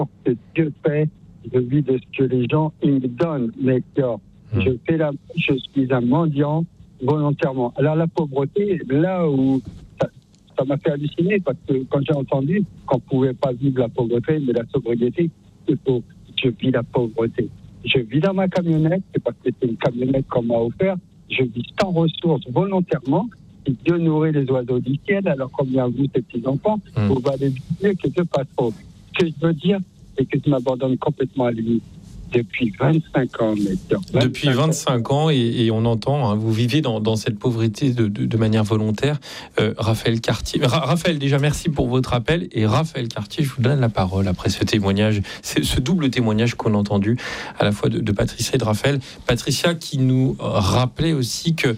que Dieu fait, je vis de ce que les gens ils me donnent. Mais je suis un mendiant volontairement. Alors la pauvreté, là où ça m'a fait halluciner, parce que quand j'ai entendu qu'on ne pouvait pas vivre la pauvreté, mais la sobriété, je vis la pauvreté. Je vis dans ma camionnette, c'est parce que c'est une camionnette qu'on m'a offert. Je vis sans ressources volontairement. Si Dieu nourrit les oiseaux du ciel, alors combien vous, ces petits-enfants, vous valez mieux que je passe trop. Ce que je veux dire, c'est que je m'abandonne complètement à lui. Depuis 25 ans, Depuis 25 ans, et on entend, vous vivez dans cette pauvreté de manière volontaire. Raphaël Cartier. Raphaël, déjà, merci pour votre appel. Et Raphaël Cartier, je vous donne la parole après ce témoignage, ce double témoignage qu'on a entendu, à la fois de Patricia et de Raphaël. Patricia qui nous rappelait aussi que,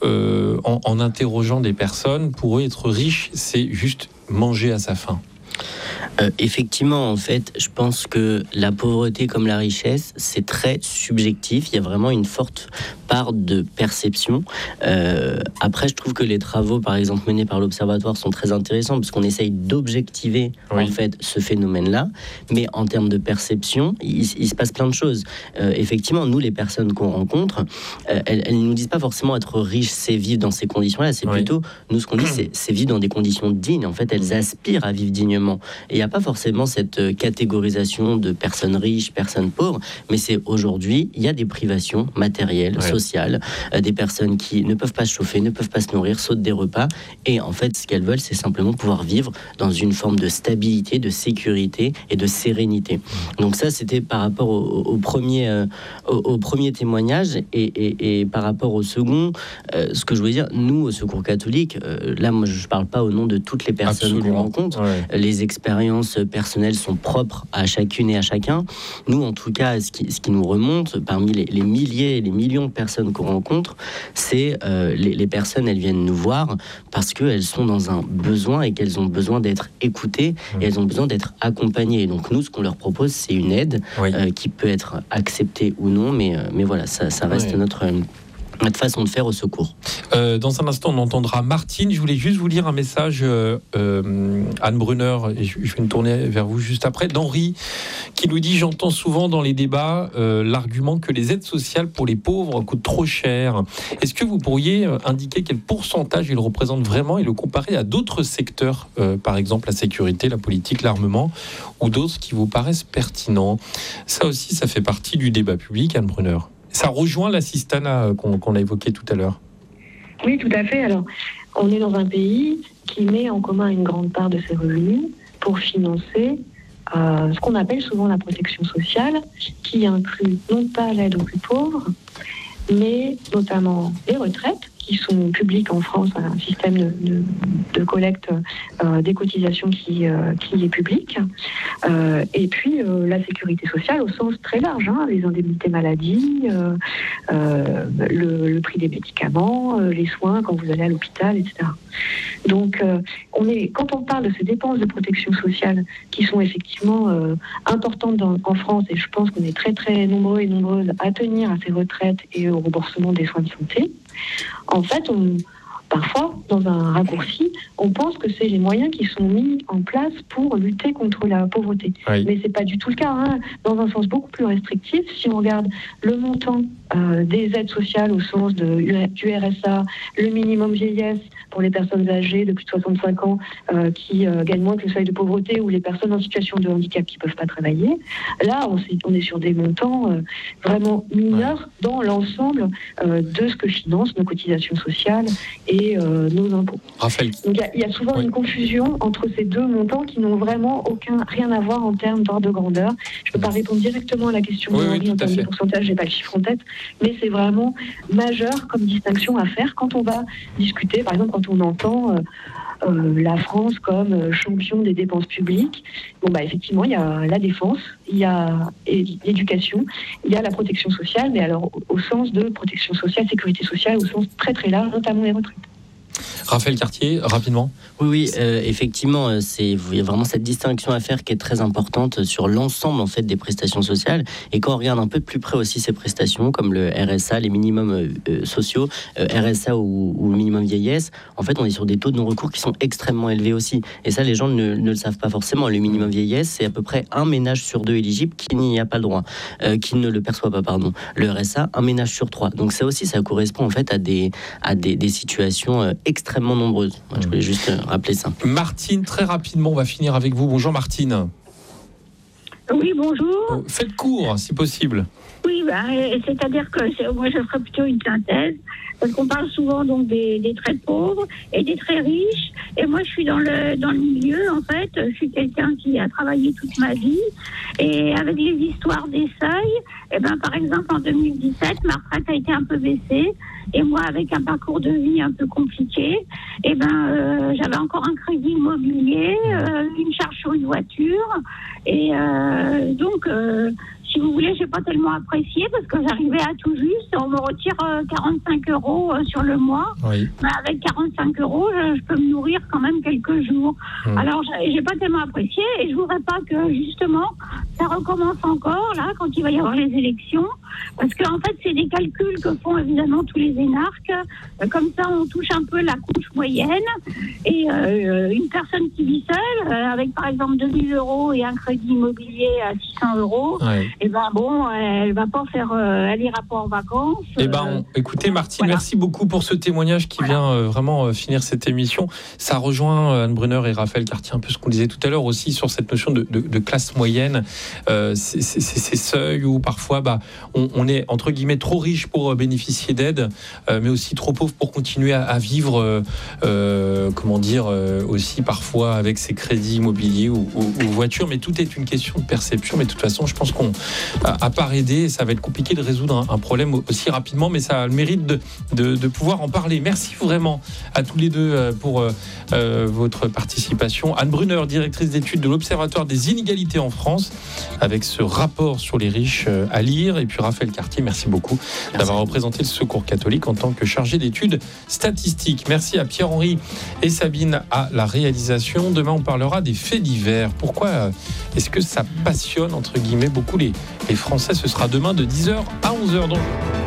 en interrogeant des personnes, pour eux, être riche, c'est juste manger à sa faim. Effectivement, en fait, je pense que la pauvreté comme la richesse, c'est très subjectif. Il y a vraiment une forte part de perception. Après, je trouve que les travaux, par exemple, menés par l'Observatoire sont très intéressants parce qu'on essaye d'objectiver en fait ce phénomène-là. Mais en termes de perception, il se passe plein de choses. Effectivement, nous, les personnes qu'on rencontre, elles ne nous disent pas forcément être riches, c'est vivre dans ces conditions-là. C'est plutôt, nous, ce qu'on dit, c'est vivre dans des conditions dignes. En fait, elles aspirent à vivre dignement. Et il n'y a pas forcément cette catégorisation de personnes riches, personnes pauvres, mais c'est aujourd'hui, il y a des privations matérielles, sociales, des personnes qui ne peuvent pas se chauffer, ne peuvent pas se nourrir, sautent des repas, et en fait, ce qu'elles veulent, c'est simplement pouvoir vivre dans une forme de stabilité, de sécurité et de sérénité. Donc ça, c'était par rapport au premier témoignage, et par rapport au second, ce que je voulais dire, nous, au Secours catholique, là, moi, je ne parle pas au nom de toutes les personnes qu'on rencontre, les expériences personnelles sont propres à chacune et à chacun. Nous, en tout cas, ce qui nous remonte, parmi les milliers et les millions de personnes qu'on rencontre, c'est les personnes, elles viennent nous voir parce qu'elles sont dans un besoin et qu'elles ont besoin d'être écoutées et elles ont besoin d'être accompagnées. Donc nous, ce qu'on leur propose, c'est une aide qui peut être acceptée ou non, mais voilà, ça reste notre façon de faire au secours. Dans un instant, on entendra Martine. Je voulais juste vous lire un message, Anne Brunner, et je vais me tourner vers vous juste après, d'Henri, qui nous dit: j'entends souvent dans les débats l'argument que les aides sociales pour les pauvres coûtent trop cher. Est-ce que vous pourriez indiquer quel pourcentage ils représentent vraiment et le comparer à d'autres secteurs, par exemple la sécurité, la politique, l'armement, ou d'autres qui vous paraissent pertinents? Ça aussi, ça fait partie du débat public, Anne Brunner. Ça rejoint l'assistanat qu'on a évoqué tout à l'heure. Oui, tout à fait. Alors, on est dans un pays qui met en commun une grande part de ses revenus pour financer ce qu'on appelle souvent la protection sociale, qui inclut non pas l'aide aux plus pauvres, mais notamment les retraites, qui sont publiques en France, un système de collecte des cotisations qui est public, et puis la sécurité sociale au sens très large, les indemnités maladie, le prix des médicaments, les soins quand vous allez à l'hôpital, etc. Donc, quand on parle de ces dépenses de protection sociale qui sont effectivement importantes en France, et je pense qu'on est très très nombreux et nombreuses à tenir à ces retraites et au remboursement des soins de santé, en fait, parfois, dans un raccourci, on pense que c'est les moyens qui sont mis en place pour lutter contre la pauvreté. Oui. Mais c'est pas du tout le cas, dans un sens beaucoup plus restrictif. Si on regarde le montant des aides sociales au sens du RSA, le minimum vieillesse pour les personnes âgées de plus de 65 ans qui gagnent moins que le seuil de pauvreté, ou les personnes en situation de handicap qui peuvent pas travailler, là, on est sur des montants vraiment mineurs dans l'ensemble de ce que financent nos cotisations sociales et nos impôts. Raphaël. Donc il y a souvent une confusion entre ces deux montants qui n'ont vraiment rien à voir en termes d'ordre de grandeur. Je ne peux pas répondre directement à la question de Henri en termes de pourcentage, je n'ai pas le chiffre en tête, mais c'est vraiment majeur comme distinction à faire quand on va discuter, par exemple quand on entend la France comme champion des dépenses publiques. Effectivement, il y a la défense, il y a l'éducation, il y a la protection sociale, mais alors au sens de protection sociale, sécurité sociale, au sens très très large, notamment les retraites. Raphaël Cartier, rapidement. Oui, effectivement, il y a vraiment cette distinction à faire qui est très importante sur l'ensemble en fait des prestations sociales. Et quand on regarde un peu de plus près aussi ces prestations, comme le RSA, les minimums sociaux, RSA ou le minimum vieillesse, en fait, on est sur des taux de non-recours qui sont extrêmement élevés aussi. Et ça, les gens ne le savent pas forcément. Le minimum vieillesse, c'est à peu près un ménage sur 2 éligible qui n'y a pas le droit, qui ne le perçoit pas, pardon. Le RSA, un ménage sur 3. Donc ça aussi, ça correspond en fait à des situations extrêmement nombreuses. Moi, je voulais juste rappeler ça. Martine, très rapidement, on va finir avec vous. Bonjour Martine. Oui, bonjour. Faites court, si possible. Oui, c'est-à-dire que moi, je ferais plutôt une synthèse, parce qu'on parle souvent donc des très pauvres et des très riches. Et moi, je suis dans le milieu, en fait. Je suis quelqu'un qui a travaillé toute ma vie. Et avec les histoires des seuils, par exemple, en 2017, ma retraite a été un peu baissée. Et moi, avec un parcours de vie un peu compliqué, j'avais encore un crédit immobilier, une charge sur une voiture. Et donc, si vous voulez, j'ai pas tellement apprécié parce que j'arrivais à tout juste. On me retire 45 € sur le mois. Oui. Mais avec 45 €, je peux me nourrir quand même quelques jours. Alors, j'ai pas tellement apprécié et je voudrais pas que, justement, ça recommence encore, là, quand il va y avoir les élections. Parce qu'en fait, c'est des calculs que font évidemment tous les énarques. Comme ça, on touche un peu la couche moyenne. Et une personne qui vit seule, avec par exemple 2 000 € et un crédit immobilier à 600 €, ouais. Elle va pas faire, elle ira pas en vacances. Écoutez, Martine, merci beaucoup pour ce témoignage qui vient vraiment finir cette émission. Ça rejoint Anne Brunner et Raphaël Cartier, un peu ce qu'on disait tout à l'heure aussi sur cette notion de classe moyenne. Ces seuils où parfois on est entre guillemets trop riche pour bénéficier d'aide, mais aussi trop pauvre pour continuer à vivre, aussi parfois avec ses crédits immobiliers ou voitures. Mais tout est une question de perception. Mais de toute façon, je pense qu'on à part aider, ça va être compliqué de résoudre un problème aussi rapidement, mais ça a le mérite de pouvoir en parler. Merci vraiment à tous les deux pour votre participation. Anne Brunner, directrice d'études de l'Observatoire des inégalités en France, avec ce rapport sur les riches à lire. Et puis Raphaël Cartier, merci beaucoup d'avoir représenté le Secours catholique en tant que chargé d'études statistiques. Merci à Pierre-Henri et Sabine à la réalisation. Demain, on parlera des faits divers. Pourquoi est-ce que ça passionne, entre guillemets, beaucoup les Français? Ce sera demain de 10h à 11h. Donc